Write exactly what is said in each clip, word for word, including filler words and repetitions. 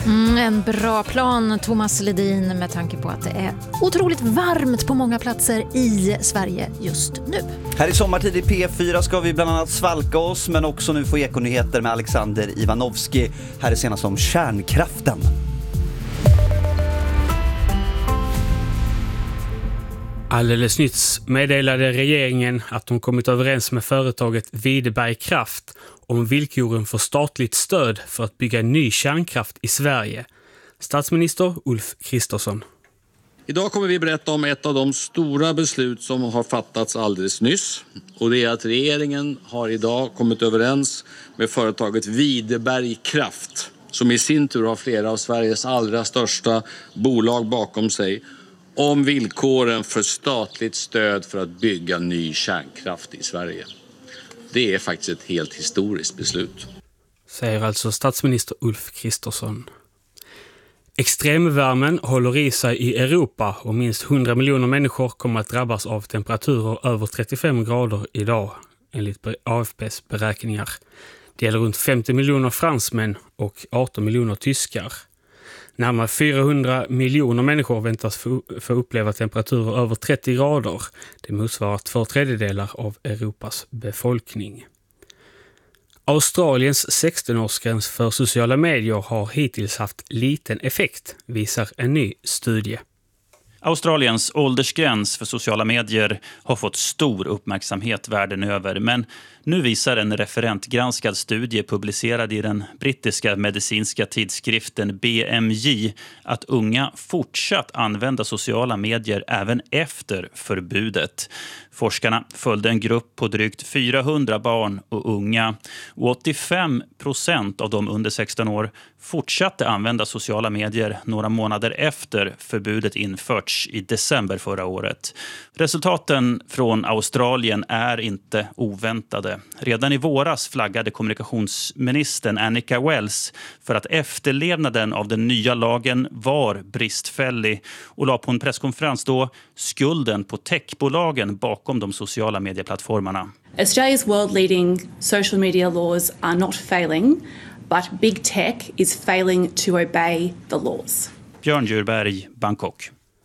Mm, en bra plan, Thomas Ledin, med tanke på att det är otroligt varmt på många platser i Sverige just nu. Här i sommartid i P fyra ska vi bland annat svalka oss, men också nu få ekonyheter med Alexander Ivanovski. Här är senast om kärnkraften. Alldeles nyss meddelade regeringen att de kommit överens med företaget Videberg Kraft om villkoren för statligt stöd för att bygga ny kärnkraft i Sverige. Statsminister Ulf Kristersson. Idag kommer vi berätta om ett av de stora beslut som har fattats alldeles nyss. Och det är att regeringen har idag kommit överens med företaget Videberg Kraft, som i sin tur har flera av Sveriges allra största bolag bakom sig, om villkoren för statligt stöd för att bygga ny kärnkraft i Sverige. Det är faktiskt ett helt historiskt beslut. Säger alltså statsminister Ulf Kristersson. Extremvärmen håller i sig i Europa och minst hundra miljoner människor kommer att drabbas av temperaturer över trettiofem grader idag, enligt A F P:s beräkningar. Det gäller runt femtio miljoner fransmän och arton miljoner tyskar. Närmare fyrahundra miljoner människor väntas få, få uppleva temperaturer över trettio grader. Det motsvarar två tredjedelar av Europas befolkning. Australiens sexton-årsgräns för sociala medier har hittills haft liten effekt, visar en ny studie. Australiens åldersgräns för sociala medier har fått stor uppmärksamhet världen över, men nu visar en referentgranskad studie publicerad i den brittiska medicinska tidskriften B M J att unga fortsatt använda sociala medier även efter förbudet. Forskarna följde en grupp på drygt fyrahundra barn och unga, och åttiofem procent av de under sexton år fortsatte använda sociala medier några månader efter förbudet införts i december förra året. Resultaten från Australien är inte oväntade. Redan i våras flaggade kommunikationsministern Annika Wells för att efterlevnaden av den nya lagen var bristfällig och la på en presskonferens då skulden på techbolagen bakom de sociala medieplattformarna. Australia's world-leading social media laws are not failing, but big tech is failing to obey the laws. Björn Djurberg, Bangkok.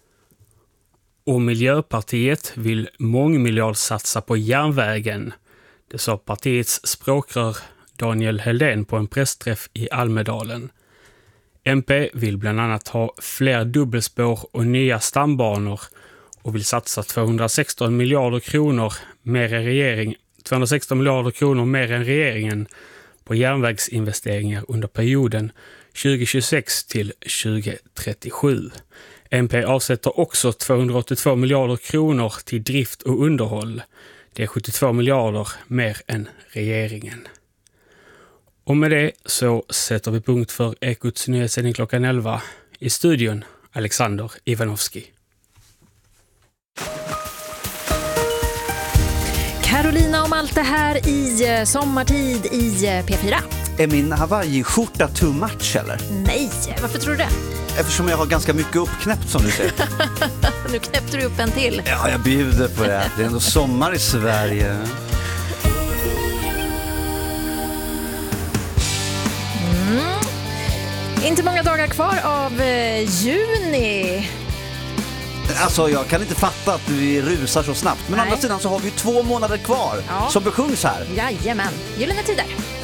Och Miljöpartiet vill mångmiljardsatsa på järnvägen. Det sa partiets språkrör Daniel Heldén på en pressträff i Almedalen. M P vill bland annat ha fler dubbelspår och nya stambanor och vill satsa tvåhundrasexton miljarder kronor mer än regering, tvåhundrasexton miljarder kronor mer än regeringen på järnvägsinvesteringar under perioden tjugohundratjugosex till tjugotrettiosju. M P avsätter också tvåhundraåttiotvå miljarder kronor till drift och underhåll. Det är sjuttiotvå miljarder mer än regeringen. Och med det så sätter vi punkt för Ekots nyhetssändning klockan elva. I studion, Alexander Ivanovski. Carolina och Malte här i sommartid i P fyra. Är min Hawaii-skjorta too much eller? Nej, varför tror du det? Eftersom jag har ganska mycket uppknäppt som du ser. Nu knäppte du upp en till. Ja, jag bjuder på det. Det är ändå sommar i Sverige. Mm. Inte många dagar kvar av eh, juni. Alltså jag kan inte fatta att vi rusar så snabbt. Men å andra sidan så har vi ju två månader kvar, ja, som besjungs här. Jajamän, gyllene tider.